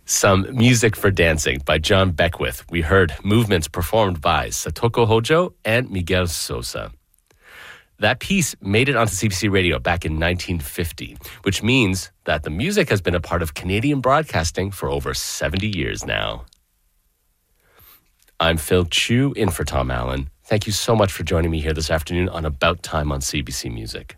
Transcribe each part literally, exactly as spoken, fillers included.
Some music for dancing by John Beckwith. We heard movements performed by Satoko Hojo and Miguel Sosa. That piece made it onto C B C Radio back in nineteen fifty, which means that the music has been a part of Canadian broadcasting for over seventy years now. I'm Phil Chu, in for Tom Allen. Thank you so much for joining me here this afternoon on About Time on C B C Music.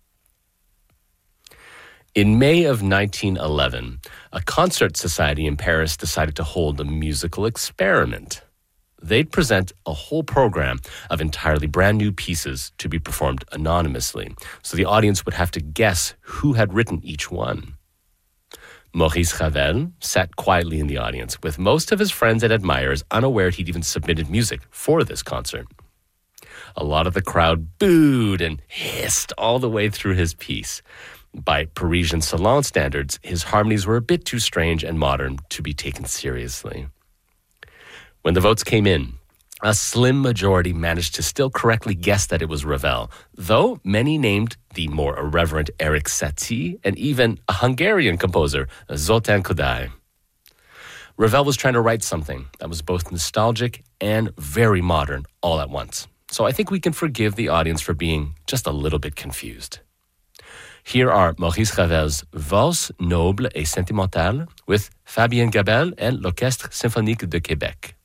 In May of nineteen eleven, a concert society in Paris decided to hold a musical experiment. They'd present a whole program of entirely brand new pieces to be performed anonymously, so the audience would have to guess who had written each one. Maurice Ravel sat quietly in the audience, with most of his friends and admirers unaware he'd even submitted music for this concert. A lot of the crowd booed and hissed all the way through his piece. By Parisian salon standards, his harmonies were a bit too strange and modern to be taken seriously. When the votes came in, a slim majority managed to still correctly guess that it was Ravel, though many named the more irreverent Erik Satie and even a Hungarian composer, Zoltán Kodály. Ravel was trying to write something that was both nostalgic and very modern all at once. So I think we can forgive the audience for being just a little bit confused. Here are Maurice Ravel's Valse noble et sentimentale with Fabien Gabel and l'Orchestre Symphonique de Québec.